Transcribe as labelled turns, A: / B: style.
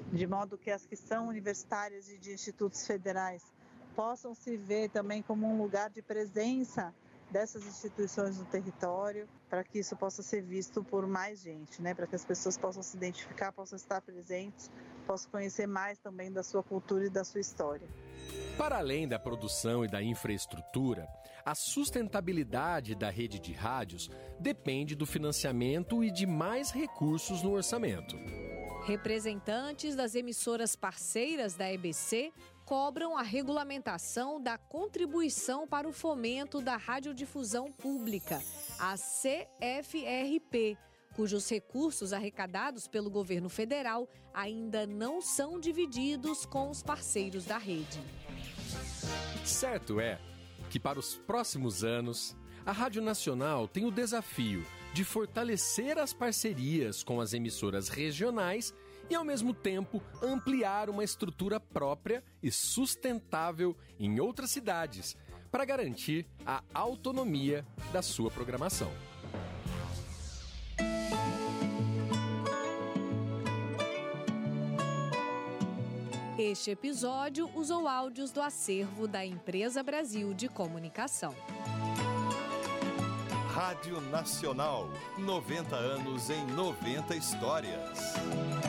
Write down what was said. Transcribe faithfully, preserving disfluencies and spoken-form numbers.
A: de modo que as que são universitárias e de institutos federais possam se ver também como um lugar de presença dessas instituições no território, para que isso possa ser visto por mais gente, né? Para que as pessoas possam se identificar, possam estar presentes, possam conhecer mais também da sua cultura e da sua história.
B: Para além da produção e da infraestrutura, a sustentabilidade da rede de rádios depende do financiamento e de mais recursos no orçamento.
C: Representantes das emissoras parceiras da E B C cobram a regulamentação da contribuição para o fomento da radiodifusão pública, a C F R P, cujos recursos arrecadados pelo governo federal ainda não são divididos com os parceiros da rede.
B: Certo é que para os próximos anos, a Rádio Nacional tem o desafio de fortalecer as parcerias com as emissoras regionais e, ao mesmo tempo, ampliar uma estrutura própria e sustentável em outras cidades para garantir a autonomia da sua programação.
C: Este episódio usou áudios do acervo da Empresa Brasil de Comunicação.
D: Rádio Nacional, noventa anos em noventa histórias.